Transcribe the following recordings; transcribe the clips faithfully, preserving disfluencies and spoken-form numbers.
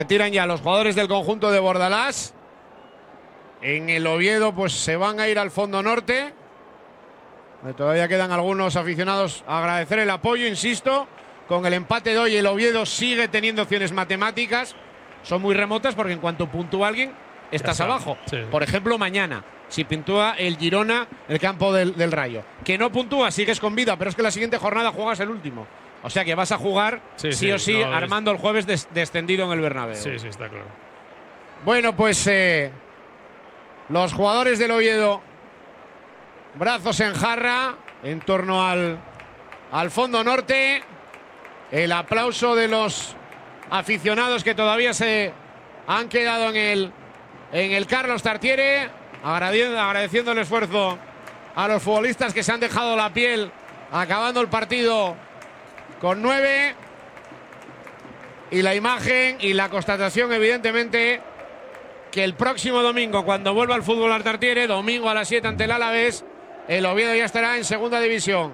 Tiran ya los jugadores del conjunto de Bordalás. En el Oviedo pues se van a ir al fondo norte. Todavía quedan algunos aficionados a agradecer el apoyo, insisto. Con el empate de hoy el Oviedo sigue teniendo opciones matemáticas. Son muy remotas porque en cuanto puntúa alguien estás está. abajo. Sí. Por ejemplo, mañana, si puntúa el Girona, el campo del, del Rayo. Que no puntúa, sigues con vida, pero es que la siguiente jornada juegas el último. O sea que vas a jugar sí, sí, sí o sí, no, armando es... el jueves des descendido en el Bernabéu. Sí, sí, está claro. Bueno, pues eh, los jugadores del Oviedo, brazos en jarra, en torno al, al fondo norte. El aplauso de los aficionados que todavía se han quedado en el, en el Carlos Tartiere, agradeciendo, agradeciendo el esfuerzo a los futbolistas que se han dejado la piel acabando el partido con nueve. Y la imagen y la constatación, evidentemente, que el próximo domingo, cuando vuelva al fútbol al Tartiere, domingo a las siete ante el Alavés, el Oviedo ya estará en segunda división.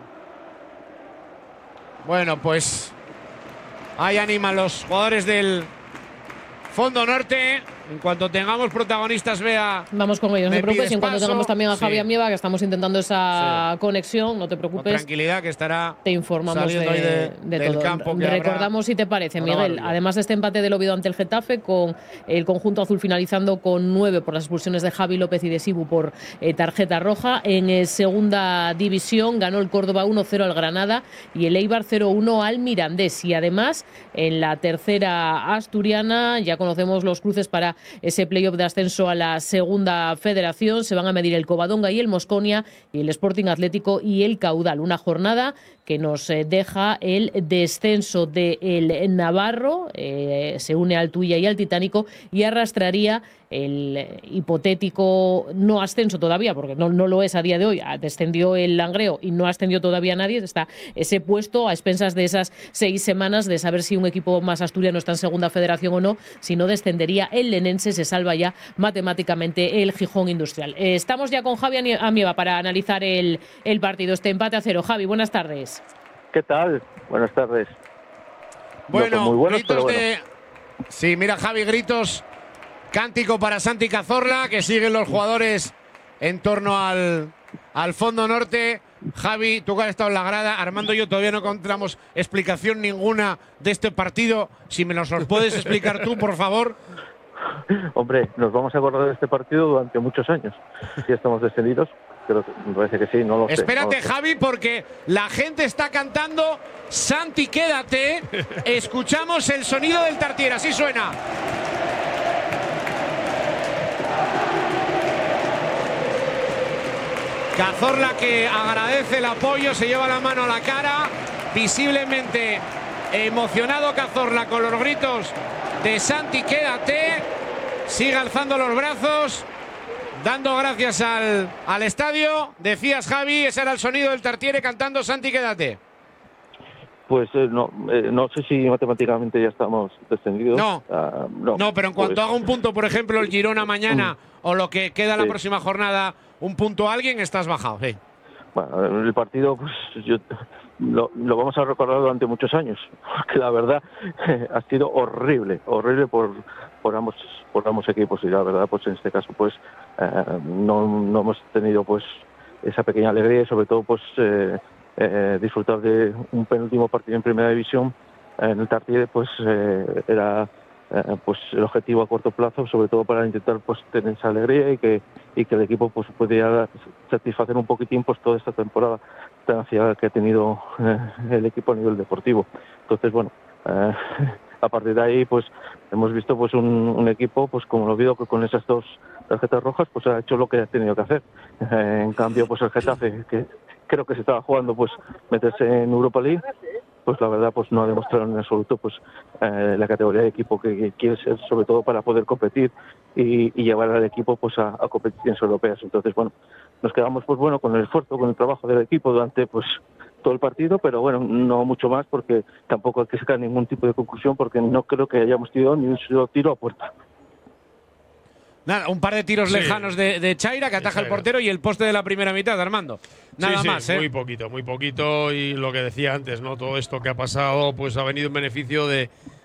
Bueno, pues ahí animan los jugadores del fondo norte. En cuanto tengamos protagonistas, vea. Vamos con ellos, no te preocupes. Y en cuanto tengamos también a sí. Javi Amieva, que estamos intentando esa sí. conexión, no te preocupes. Con tranquilidad, que estará. Te informamos de, de, de del todo. Campo que Recordamos, habrá, si te parece, Miguel, además de este empate del Oviedo ante el Getafe, con el conjunto azul finalizando con nueve por las expulsiones de Javi López y de Sibu por eh, tarjeta roja. En eh, segunda división ganó el Córdoba uno cero al Granada y el Eibar cero uno al Mirandés. Y además, en la tercera asturiana, ya conocemos los cruces para ese playoff de ascenso a la segunda federación. Se van a medir el Covadonga y el Mosconia, y el Sporting Atlético y el Caudal. Una jornada que nos deja el descenso del Navarro, eh, se une al Tuilla y al Titánico, y arrastraría el hipotético no ascenso todavía, porque no, no lo es a día de hoy. Descendió el Langreo y no ascendió todavía nadie. Está ese puesto a expensas de esas seis semanas de saber si un equipo más asturiano está en segunda federación o no. Si no, descendería el Lenense, se salva ya matemáticamente el Gijón Industrial. Eh, estamos ya con Javi Amieva para analizar el, el partido, este empate a cero. Javi, buenas tardes. ¿Qué tal? Buenas tardes. Bueno, no muy buenos, gritos bueno. de... Sí, mira, Javi, gritos. Cántico para Santi Cazorla, que siguen los jugadores en torno al, al fondo norte. Javi, tú que has estado en la grada, Armando y yo todavía no encontramos explicación ninguna de este partido. Si me los puedes explicar tú, por favor. Hombre, nos vamos a acordar de este partido durante muchos años. Si estamos descendidos, pero me parece que sí, no lo sé. Espérate, no lo sé. Javi, porque la gente está cantando Santi, quédate. Escuchamos el sonido del Tartiere, así suena. Cazorla, que agradece el apoyo, se lleva la mano a la cara, visiblemente emocionado Cazorla con los gritos de Santi, quédate. Sigue alzando los brazos, dando gracias al, al estadio. Decías, Javi, ese era el sonido del Tartiere cantando Santi, quédate. Pues eh, no, eh, no sé si matemáticamente ya estamos descendidos. No, uh, no, no, pero en cuanto pues, haga un punto, por ejemplo, el Girona mañana o lo que queda sí. la próxima jornada, un punto a alguien, estás bajado. Sí. Bueno, el partido, pues yo lo, lo vamos a recordar durante muchos años, porque la verdad ha sido horrible, horrible por, por ambos por ambos equipos, y la verdad, pues en este caso, pues eh, no, no hemos tenido pues esa pequeña alegría, y sobre todo, pues eh, eh, disfrutar de un penúltimo partido en Primera División en el Tartiere, pues eh, era eh, pues el objetivo a corto plazo, sobre todo para intentar pues tener esa alegría y que y que el equipo pues pudiera satisfacer un poquitín pues toda esta temporada tan ansiada que ha tenido eh, el equipo a nivel deportivo. Entonces, bueno, eh, a partir de ahí pues hemos visto pues un, un equipo pues como lo veo que con esas dos tarjetas rojas pues ha hecho lo que ha tenido que hacer. Eh, en cambio pues el Getafe, que creo que se estaba jugando pues meterse en Europa League, pues la verdad pues no ha demostrado en absoluto pues eh, la categoría de equipo que, que quiere ser, sobre todo para poder competir y, y llevar al equipo pues a, a competiciones europeas. Entonces, bueno, nos quedamos pues bueno con el esfuerzo, con el trabajo del equipo durante pues todo el partido, pero bueno, no mucho más, porque tampoco hay que sacar ningún tipo de conclusión, porque no creo que hayamos tirado ni un solo tiro a puerta. Nada, un par de tiros sí. lejanos de, de Chaira, que ataja Chaira. el portero, y el poste de la primera mitad, Armando. Nada sí, sí, más, ¿eh? Muy poquito, muy poquito. Y lo que decía antes, ¿no? Todo esto que ha pasado, pues ha venido en beneficio de,